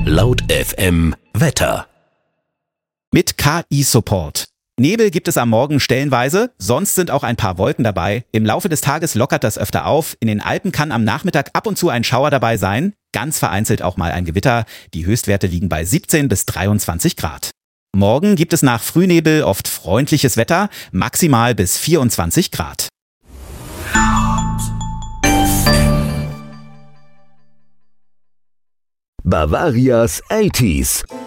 Laut FM Wetter. Mit KI-Support. Nebel gibt es am Morgen stellenweise, sonst sind auch ein paar Wolken dabei. Im Laufe des Tages lockert das öfter auf. In den Alpen kann am Nachmittag ab und zu ein Schauer dabei sein. Ganz vereinzelt auch mal ein Gewitter. Die Höchstwerte liegen bei 17 bis 23 Grad. Morgen gibt es nach Frühnebel oft freundliches Wetter, maximal bis 24 Grad. Bavarias 80s.